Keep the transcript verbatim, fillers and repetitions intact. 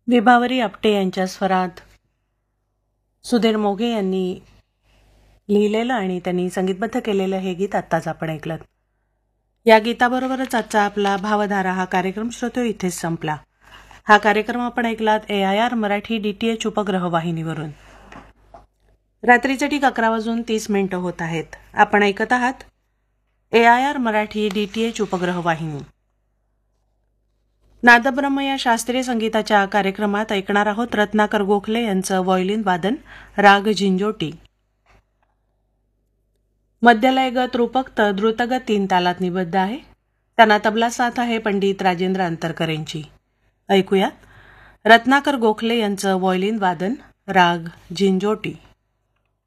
विभावरी आपटे यांच्या स्वरात सुधीर मोघे यांनी लिहिलेलं आणि त्यांनी संगीतबद्ध केलेलं हे गीत आत्ताच आपण ऐकलं. या गीताबरोबरच आजचा आपला भावधारा हा कार्यक्रम श्रोतो इथेच संपला. हा कार्यक्रम आपण ऐकलात ए I R Marathi D T H उपग्रह वाहिनीवरून. रात्रीचे ठीक अकरा वाजून तीस मिनिटं होत आहेत. आपण ऐकत आहात ए I R Marathi D T H उपग्रह वाहिनी. नादब्रह्म या शास्त्रीय संगीताच्या कार्यक्रमात ऐकणार आहोत रत्नाकर गोखले यांचं व्हायोलिन वादन राग झिंजोटी. मध्यलयगत रूपक द्रुतगत तीन तालात निबद्ध आहे. त्यांना तबला साथ आहे पंडित राजेंद्र अंतरकर यांची. ऐकूया रत्नाकर गोखले यांचं व्हायोलिन वादन राग झिंजोटी.